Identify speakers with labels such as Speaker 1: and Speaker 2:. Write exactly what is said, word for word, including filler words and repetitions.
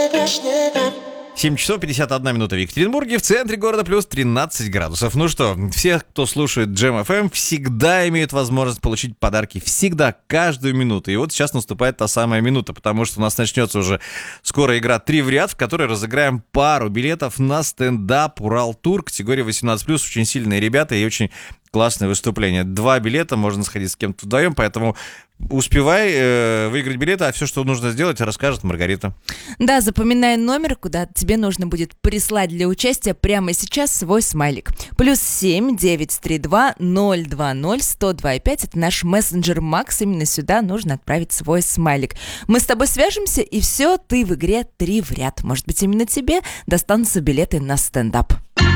Speaker 1: семь часов пятьдесят одна минута в Екатеринбурге, в центре города плюс тринадцать градусов. Ну что, все, кто слушает Джем эф эм, всегда имеют возможность получить подарки. Всегда, каждую минуту. И вот сейчас наступает та самая минута, потому что у нас начнется уже скоро игра «Три в ряд», в которой разыграем пару билетов на стендап «Урал-тур» категории восемнадцать плюс. Очень сильные ребята и очень классное выступление. Два билета, можно сходить с кем-то вдвоем, поэтому успевай э, выиграть билеты, а все, что нужно сделать, расскажет Маргарита.
Speaker 2: Да, запоминай номер, куда тебе нужно будет прислать для участия прямо сейчас свой смайлик. Плюс семь девятьсот тридцать два ноль два ноль сто два и пять. Это наш мессенджер Макс. Именно сюда нужно отправить свой смайлик. Мы с тобой свяжемся, и все, ты в игре «Три в ряд». Может быть, именно тебе достанутся билеты на стендап.